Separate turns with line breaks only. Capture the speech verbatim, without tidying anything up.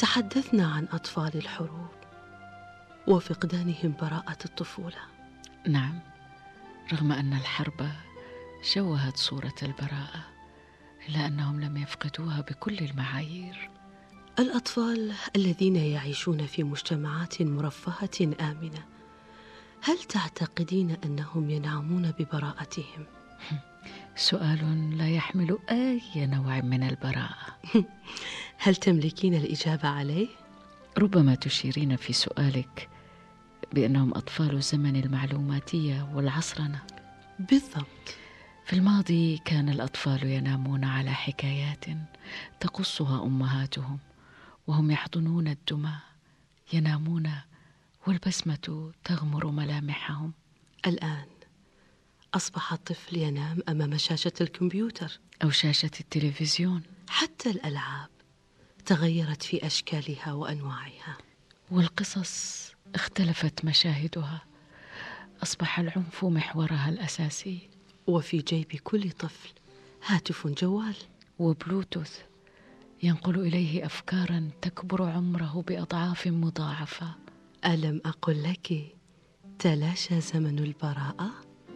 تحدثنا عن أطفال الحروب وفقدانهم براءة الطفولة.
نعم، رغم أن الحرب شوهت صورة البراءة، إلا أنهم لم يفقدوها بكل المعايير.
الأطفال الذين يعيشون في مجتمعات مرفهة آمنة، هل تعتقدين أنهم ينعمون ببراءتهم؟
سؤال لا يحمل أي نوع من البراءة.
هل تملكين الإجابة عليه؟
ربما تشيرين في سؤالك بأنهم أطفال الزمن المعلوماتية والعصرنة.
بالضبط.
في الماضي كان الأطفال ينامون على حكايات تقصها أمهاتهم، وهم يحضنون الدمى، ينامون والبسمة تغمر ملامحهم.
الآن أصبح الطفل ينام أمام شاشة الكمبيوتر
أو شاشة التلفزيون.
حتى الألعاب تغيرت في أشكالها وأنواعها،
والقصص اختلفت مشاهدها، أصبح العنف محورها الأساسي.
وفي جيب كل طفل هاتف جوال
وبلوتوث ينقل إليه أفكارا تكبر عمره بأضعاف مضاعفة.
ألم أقل لك تلاشى زمن البراءة؟